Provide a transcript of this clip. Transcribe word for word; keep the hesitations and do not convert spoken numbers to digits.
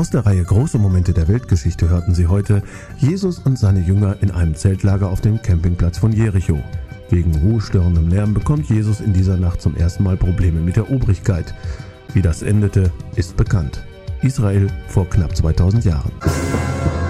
Aus der Reihe Große Momente der Weltgeschichte hörten Sie heute Jesus und seine Jünger in einem Zeltlager auf dem Campingplatz von Jericho. Wegen ruhestörendem Lärm bekommt Jesus in dieser Nacht zum ersten Mal Probleme mit der Obrigkeit. Wie das endete, ist bekannt. Israel vor knapp zweitausend Jahren.